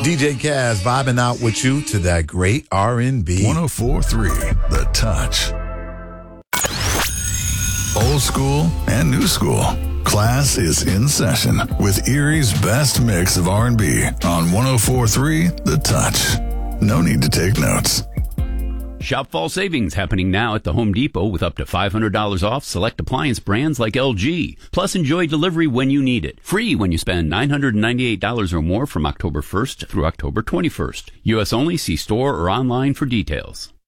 DJ Kaz vibing out with you to that great R&B. 104.3 The Touch. Old school and new school. Class is in session with Erie's best mix of R&B on 104.3 The Touch. No need to take notes. Shop fall savings happening now at the Home Depot with up to $500 off select appliance brands like LG. Plus, enjoy delivery when you need it. Free when you spend $998 or more from October 1st through October 21st. U.S. only. See store or online for details.